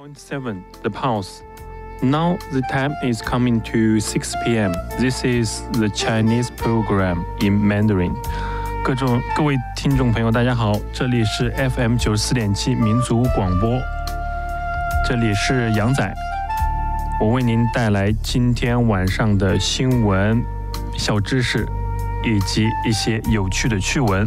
90.7 The Pulse. Now the time is coming to 6 p.m. This is the Chinese program in Mandarin. 各位听众朋友，大家好，这里是 FM 94.7民族广播，这里是杨仔，我为您带来今天晚上的新闻、小知识以及一些有趣的趣闻。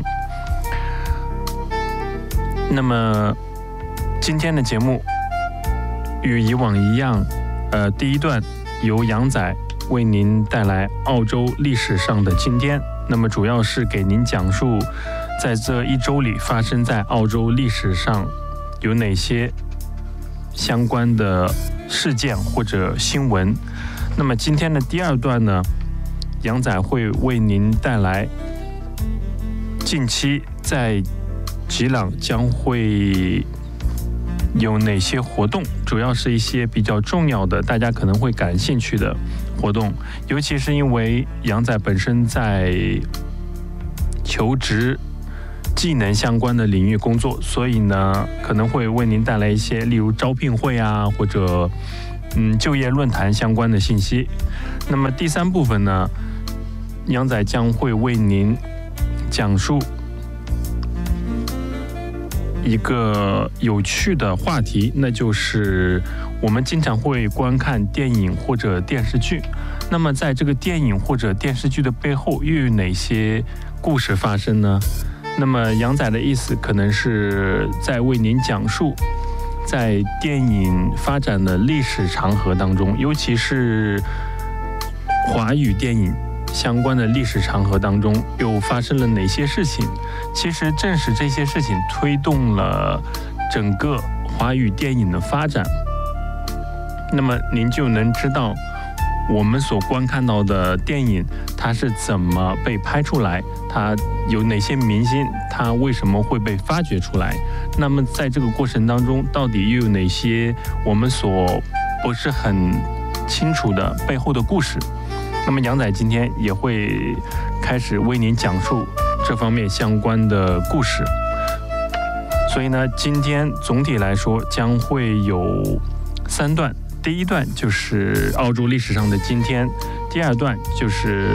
那么今天的节目与以往一样，第一段由杨仔为您带来澳洲历史上的今天。那么主要是给您讲述在这一周里发生在澳洲历史上有哪些相关的事件或者新闻。那么今天的第二段呢，杨仔会为您带来近期在吉朗将会有哪些活动，主要是一些比较重要的，大家可能会感兴趣的活动，尤其是因为杨仔本身在求职技能相关的领域工作，所以呢可能会为您带来一些例如招聘会啊，或者就业论坛相关的信息。那么第三部分呢，杨仔将会为您讲述一个有趣的话题，那就是我们经常会观看电影或者电视剧，那么在这个电影或者电视剧的背后又有哪些故事发生呢？那么杨仔的意思可能是在为您讲述在电影发展的历史长河当中，尤其是华语电影相关的历史长河当中又发生了哪些事情。其实正是这些事情推动了整个华语电影的发展，那么您就能知道我们所观看到的电影它是怎么被拍出来，它有哪些明星，它为什么会被发掘出来，那么在这个过程当中到底又有哪些我们所不是很清楚的背后的故事。那么杨仔今天也会开始为您讲述这方面相关的故事，所以呢今天总体来说将会有3段，第一段就是澳洲历史上的今天，第二段就是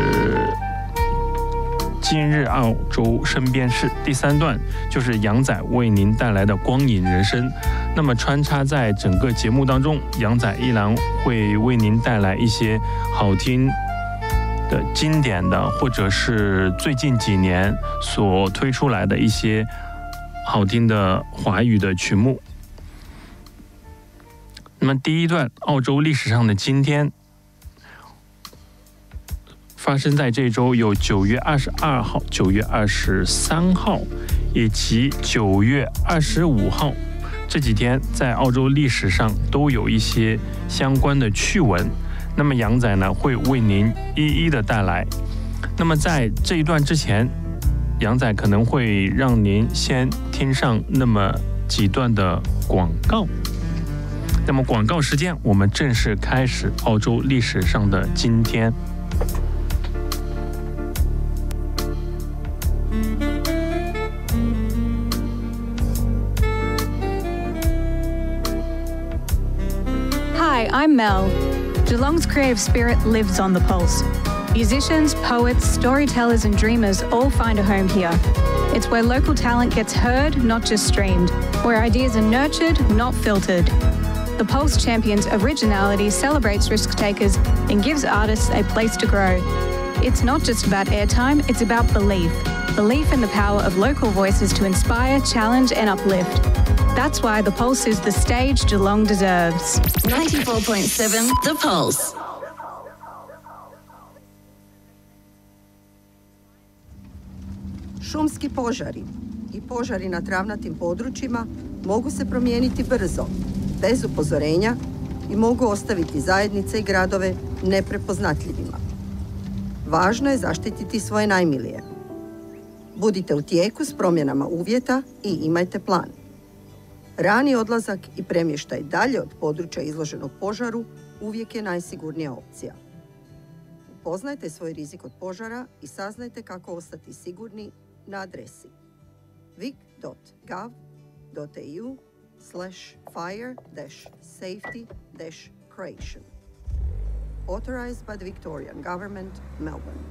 今日澳洲身边事，第三段就是杨仔为您带来的光影人生。那么穿插在整个节目当中，杨仔依然会为您带来一些好听的经典的，或者是最近几年所推出来的一些好听的华语的曲目。那么第一段澳洲历史上的今天发生在这周，有9月22号、9月23号以及9月25号，这几天在澳洲历史上都有一些相关的趣闻。那么杨仔呢会为您一一的带来。那么在这一段之前，杨仔可能会让您先听上那么几段的广告。那么广告时间，我们正式开始澳洲历史上的今天。 Hi, I'm Mel. Geelong's creative spirit lives on the Pulse. Musicians, poets, storytellers and dreamers all find a home here. It's where local talent gets heard, not just streamed, where ideas are nurtured, not filtered. The Pulse champions originality, celebrates risk takers and gives artists a place to grow. It's not just about airtime, it's about belief. Belief in the power of local voices to inspire, challenge and uplift. That's why The Pulse is the stage Geelong deserves. 94.7 The Pulse. Šumski požari i požari na travnatim područjima mogu se promijeniti brzo, bez upozorenja i mogu ostaviti zajednice i gradove neprepoznatljivima. Važno je zaštititi svoje najmilije. Budite u tijeku s promjenama uvjeta i imajte plan. Rani odlazak i premještaj dalje od područja izloženog požaru uvijek je najsigurnija opcija. Upoznajte svoj rizik od požara i saznajte kako ostati sigurni na adresi vic.gov.au fire-safety-creation. Authorized by the Victorian Government, Melbourne.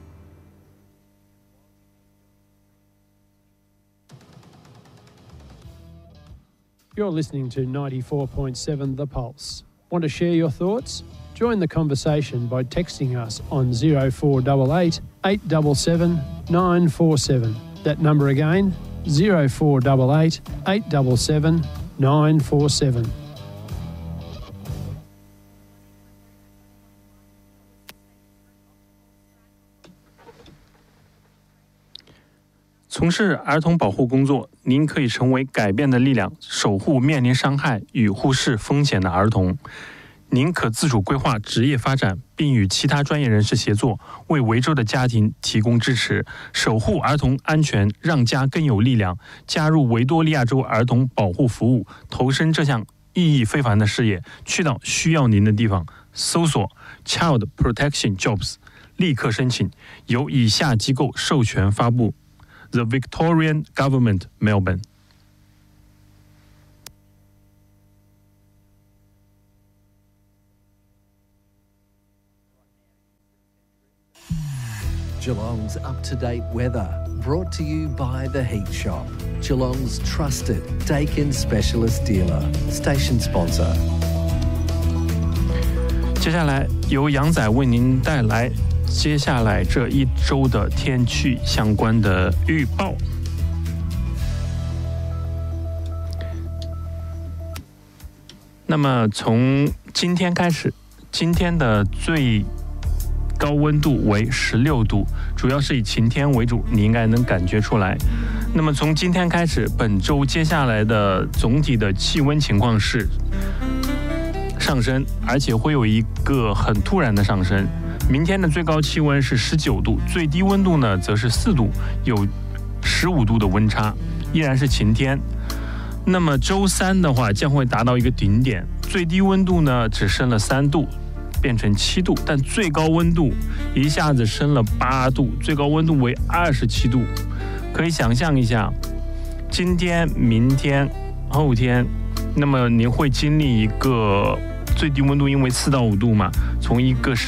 You're listening to 94.7 The Pulse. Want to share your thoughts? Join the conversation by texting us on 0488 877 947. That number again, 0488 877 947. 从事儿童保护工作，您可以成为改变的力量，守护面临伤害与忽视风险的儿童。您可自主规划职业发展，并与其他专业人士协作，为维州的家庭提供支持，守护儿童安全，让家更有力量。加入维多利亚州儿童保护服务，投身这项意义非凡的事业，去到需要您的地方，搜索 Child Protection Jobs， 立刻申请，由以下机构授权发布。The Victorian Government, Melbourne. Geelong's up-to-date weather, brought to you by The Heat Shop, Geelong's trusted Dakin specialist dealer, station sponsor. 接下来由杨仔为您带来接下来这一周的天气相关的预报。那么从今天开始，今天的最高温度为16度，主要是以晴天为主，你应该能感觉出来。那么从今天开始，本周接下来的总体的气温情况是上升，而且会有一个很突然的上升。明天的最高气温是19度，最低温度呢则是4度，有15度的温差，依然是晴天。那么周三的话将会达到一个顶点，最低温度呢只升了3度，变成7度，但最高温度一下子升了8度，最高温度为27度。可以想象一下，今天、明天、后天，那么您会经历一个最低温度，因为4到5度嘛，从一个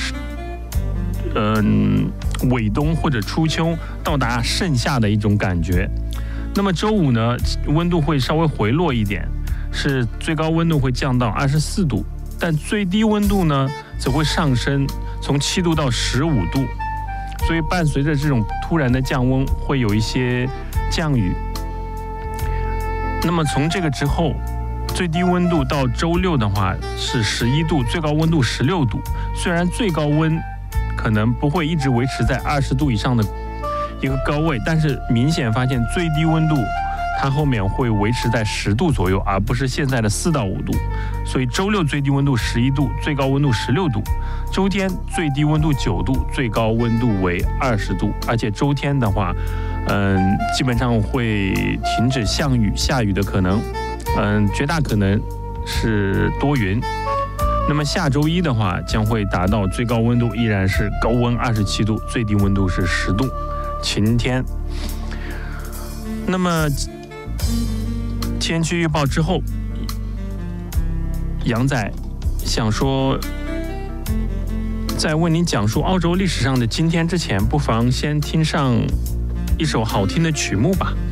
尾冬或者初秋到达盛夏的一种感觉。那么周五呢，温度会稍微回落一点，是最高温度会降到24度，但最低温度呢则会上升，从7度到15度。所以伴随着这种突然的降温，会有一些降雨。那么从这个之后，最低温度到周六的话是11度，最高温度16度。虽然最高温可能不会一直维持在20度以上的一个高位，但是明显发现最低温度它后面会维持在10度左右，而不是现在的4到5度。所以周六最低温度11度，最高温度16度。周天最低温度9度，最高温度为20度。而且周天的话，基本上会停止下雨的可能，绝大可能是多云。那么下周一的话，将会达到最高温度依然是高温27度，最低温度是10度，晴天。那么天气预报之后，杨仔想说，在为您讲述澳洲历史上的今天之前，不妨先听上一首好听的曲目吧。